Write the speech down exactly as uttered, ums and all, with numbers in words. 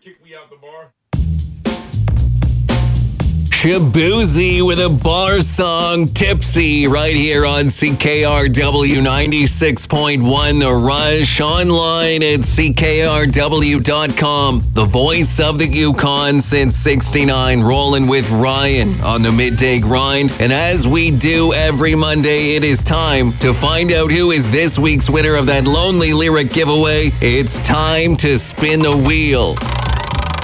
kick me out the bar. Shaboozey with a bar song, Tipsy, right here on C K R W ninety-six point one The Rush, online at C K R W dot com. The voice of the Yukon since sixty-nine, rolling with Ryan on the Midday Grind. And as we do every Monday, it is time to find out who is this week's winner of that Lonely Lyric giveaway. It's time to spin the wheel.